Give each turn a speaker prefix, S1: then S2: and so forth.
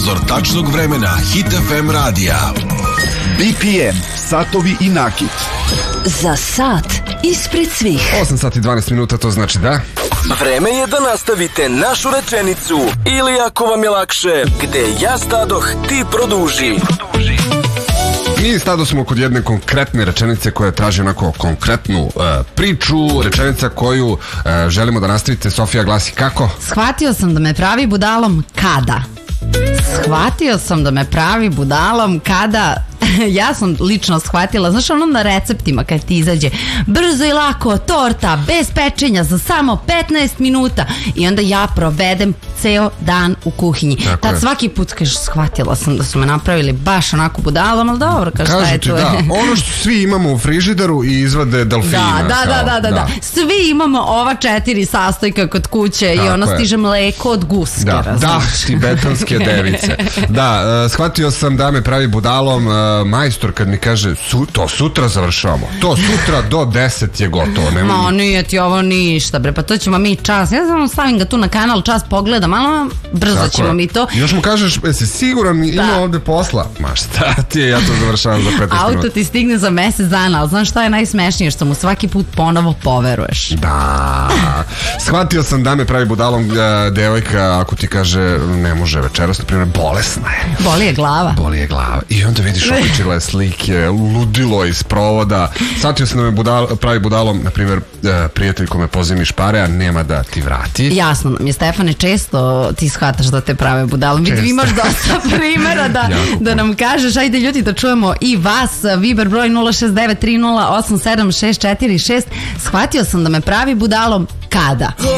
S1: prozor tačnog vremena Hit FM radija.
S2: BPM, satovi i nakit.
S3: Za sat ispred svih.
S4: 8 sati 12 minuta, to znači da...
S5: Vreme je da nastavite našu rečenicu ili ako vam je lakše, gde ja stadoh, ti produži.
S4: Mi stado smo kod jedne konkretne rečenice koja traži onako konkretnu priču, rečenica koju želimo da nastavite. Sofija glasi kako?
S6: Shvatio sam da me pravi budalom kada? Shvatio sam da me pravi budalom kada... Ja sam lično shvatila, znaš ono na receptima kad ti izađe brzo i lako, torta, bez pečenja za samo 15 minuta i onda ja provedem ceo dan u kuhinji. Tad svaki put kažeš shvatila sam da su me napravili baš onako budalom, ali dobro, kažu šta je to.
S4: Da, ono što svi imamo u frižideru i izvade delfina.
S6: Da. Svi imamo ova 4 sastojka kod kuće i ono stiže mleko od guske.
S4: Da, tibetanske device. Da, shvatio sam da me pravi budalom majstor kad mi kaže to sutra završavamo, to sutra do 10 je gotovo.
S6: Ma nije ti ovo ništa bre, pa to ćemo mi čas, ja samo stavim ga tu na kanal, čas pogledam, malo brzo ćemo mi to.
S4: Još mu kažeš, jesi siguran ima ovde posla? Ma šta ti je, ja to završavam za 15 minuta.
S6: Auto ti stigne za mesec dana, ali znaš šta je najsmešnije, što mu svaki put ponovo poveruješ.
S4: Da, shvatio sam da me pravi budalom devojka ako ti kaže ne može večeras, na primjer bolesna je.
S6: Boli je glava.
S4: I onda vidiš okačile slike, ludilo iz provoda. Shvatio sam da me pravi budalom, na primjer, prijatelj ko me pozajmiš pare, a nema da ti vrati.
S6: Jasno nam je, Stefane, često ti shvataš da te prave budalom. Vidi, imaš dosta primjera da nam kažeš. Ajde ljudi da čujemo i vas. Viber broj 069 30 87 646. Shvatio sam da me pravi budalom kada?